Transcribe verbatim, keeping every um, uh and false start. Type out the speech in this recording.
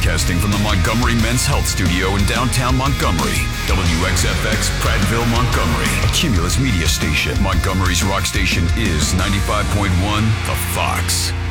Broadcasting from the Montgomery Men's Health Studio in downtown Montgomery. W X F X, Prattville, Montgomery. A Cumulus media station. Montgomery's rock station is ninety-five point one The Fox.